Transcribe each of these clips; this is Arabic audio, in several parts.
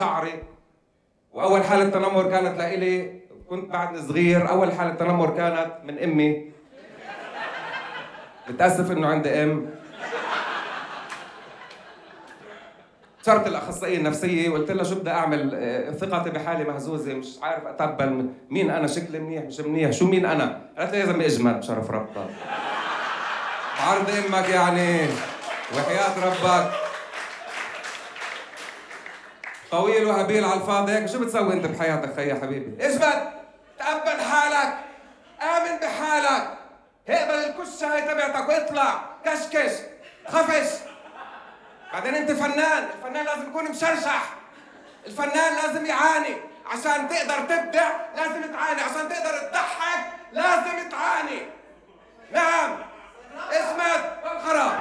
شعري. واول حاله تنمر كانت لإلي، كنت بعدني صغير، اول حاله تنمر كانت من امي. متاسف انه عندي ام. صرت الاخصائيه النفسيه وقلت لها شو بدي اعمل، ثقتي بحالي مهزوزه، مش عارف اتقبل مين انا، شكلي منيح مش منيح، شو مين انا؟ قالت لي يا زلمه اجمد بشرف ربك. عرض امك يعني، وحياه ربك طويل وهبيل على الفاضي هيك. شو بتسوي انت بحياتك خي يا حبيبي؟ اجمد، تقبل حالك، امن بحالك، اقبل الكشه هاي تبعتك واطلع كشكش خفش. بعدين انت فنان، الفنان لازم يكون مشرشح، الفنان لازم يعاني عشان تقدر تبدع، لازم تعاني عشان تقدر تضحك، لازم تعاني. نعم، اسمك خراب.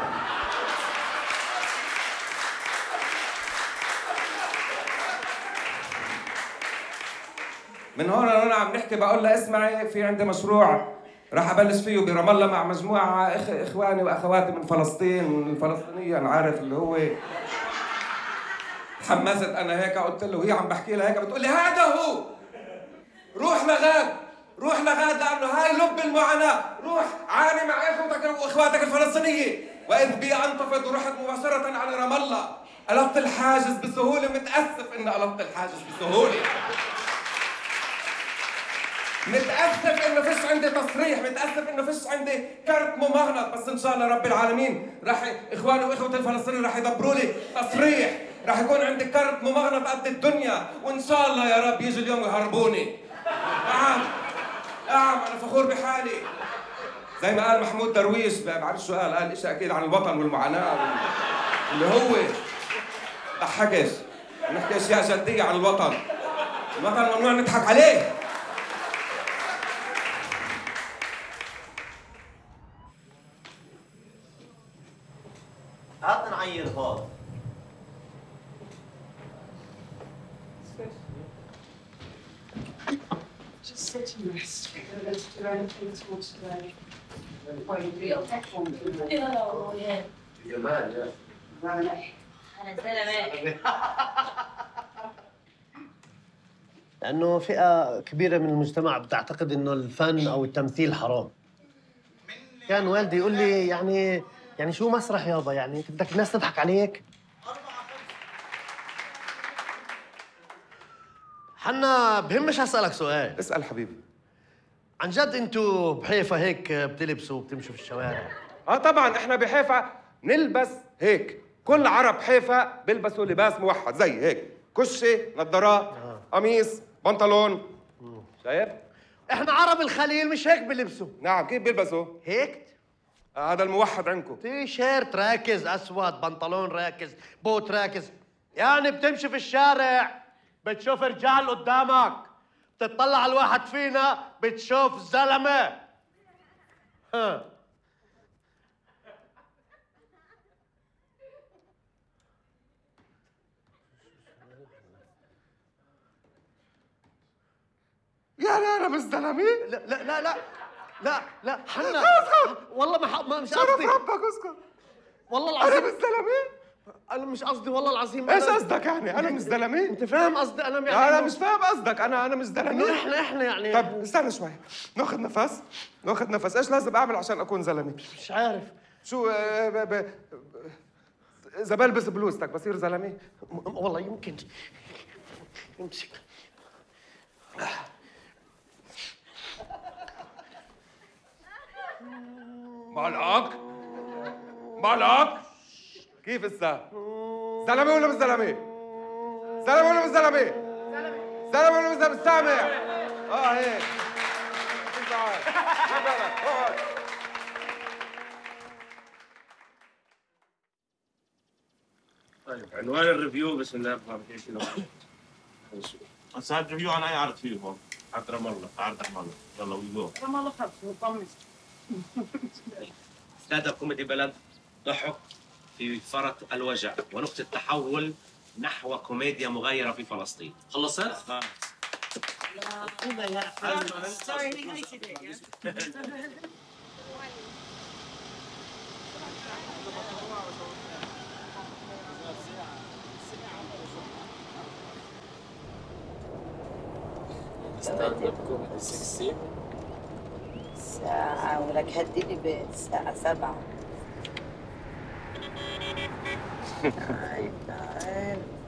من هون انا عم نحكي، بقول لها اسمعي، في عندي مشروع راح ابلش فيه برام الله مع مجموعه اخواني واخواتي من فلسطين، من الفلسطينيه، انا عارف اللي هو. تحمست انا هيك، قلت له، وهي عم بحكي لها هيك بتقول لي هذا هو، روح لغاد، روح لغاد، لانه هاي لب المعاناه، روح عاني مع اخوتك واخواتك الفلسطينيه. واذ بي انتفض ورحت مباشره على رام الله، قلبت الحاجز بسهوله، متاسف اني قلبت الحاجز بسهوله، متأسف انه فيش عندي تصريح، متأسف انه فيش عندي كارت ممغنط، بس ان شاء الله رب العالمين راح اخواني واخوتي الفلسطينيين راح يدبروا لي تصريح، راح يكون عندي كارت ممغنط قد الدنيا، وان شاء الله يا رب يجي اليوم ويهربوني. نعم، نعم، انا فخور بحالي. زي ما قال محمود درويش، بعرف شو قال شيء اكيد عن الوطن والمعاناة اللي هو ضحكش، نحكي اشياء جدية عن الوطن. الوطن ممنوع نضحك عليه. هات نعير هون. Just sit and rest. Let's do anything towards today. Why you feel يا جمال يا لأنه فئة كبيرة من المجتمع بتعتقد إنه الفن أو التمثيل حرام. كان والدي يقول لي يعني شو مسرح يابا؟ يعني انت بدك الناس تضحك عليك؟ حنا بهمش اسالك سؤال. اسال حبيبي. عن جد انتوا بحيفا هيك بتلبسوا وبتمشوا في الشوارع؟ طبعا احنا بحيفا نلبس هيك، كل عرب حيفا بيلبسوا لباس موحد زي هيك، كشه، نظارات، قميص، بنطلون. شايف؟ احنا عرب الخليل مش هيك بلبسوا. نعم، كيف بيلبسوا؟ هيك؟ هذا الموحد عندكم. تي شيرت راكز اسود، بنطلون راكز، بوت راكز، يعني بتمشي في الشارع بتشوف رجال قدامك، بتطلع على الواحد فينا بتشوف زلمه. ها يعني انا مش زلمه؟ لا لا لا لا لا لا حنا والله ما مش شرف قصدي. ربك اسكت. والله العظيم انا مش زلمه. انا مش قصدي والله العظيم. ايش قصدك يعني؟ انا مش زلمه؟ انت فاهم قصدي؟ انا يعني انا مش فاهم قصدك. انا مش زلمه. انه احنا يعني. طب استنى شوي، ناخذ نفس، ناخذ نفس. ايش لازم اعمل عشان اكون زلمه؟ مش عارف شو اذا بلبس بلوزتك بصير زلمه؟ والله يمكن امسك. معلقك؟ معلقك؟ كيف هسه؟ زلمه ولا مش زلمه؟ زلمه ولا مش زلمه؟ زلمه ولا مش زلمه؟ سامع؟ هيك. تعال اقعد. طيب عنوان الريفيو بسم الله الرحمن الرحيم. هسه هذا الريفيو عن اي عرض فيه هون؟ عرض رام الله، عرض رام الله، يلا وي جو. رام الله خلص مطمن. ستاند اب كوميدي بلد ضحك في فرط الوجع ونقطة تحول نحو كوميديا مغايرة في فلسطين. خلصت؟ Sorry, he hated it, yeah? ستاند اب كوميدي 16 ساعة ولك هديني بالساعة 7. تعال تعال